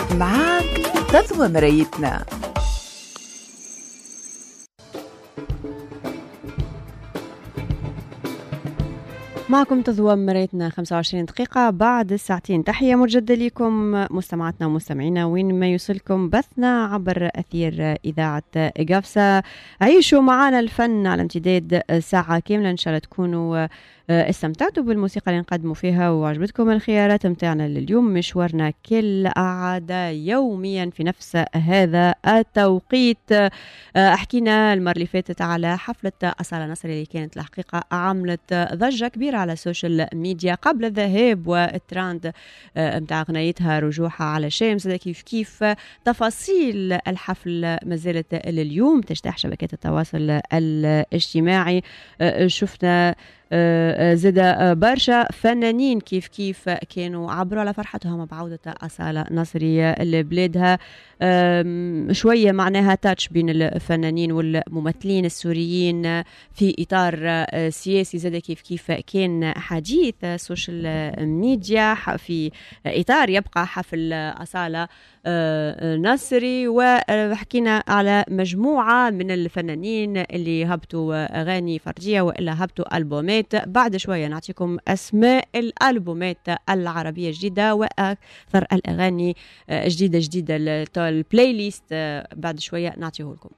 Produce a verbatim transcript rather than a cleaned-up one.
معاك تضوى مرايتنا. معكم تضوى مرايتنا خمسة وعشرين دقيقة بعد الساعتين. تحية مجددة لكم مستمعاتنا ومستمعينا وين ما يوصلكم بثنا عبر أثير إذاعة إجابسة. عيشوا معنا الفن على امتداد ساعة كاملة، إن شاء الله تكونوا استمتعتوا بالموسيقى اللي نقدموا فيها وعجبتكم الخيارات متاعنا لليوم. مشوارنا كالعادة يوميا في نفس هذا التوقيت. حكينا المرة اللي فاتت على حفلة أصالة نصري اللي كانت الحقيقة عملت ضجة كبيرة على السوشيال ميديا قبل الذهاب والتراند متاع غنيتها رجوعها على شمس. كيف كيف تفاصيل الحفل ما زالت لليوم تجتاح شبكات التواصل الاجتماعي. شفنا زاد برشا فنانين كيف كيف كانوا عبروا على فرحتهم بعودة أصالة نصري لبلادها. شوية معناها تاتش بين الفنانين والممثلين السوريين في إطار سياسي. زاد كيف كيف كان حديث السوشيال ميديا في إطار يبقى حفل أصالة نصري، وحكينا على مجموعة من الفنانين اللي هبطوا أغاني فرجية وإلا هبطوا ألبومات. بعد شوية نعطيكم أسماء الألبومات العربية الجديدة وأكثر الأغاني جديدة جديدة البلاي ليست بعد شوية نعطيه لكم.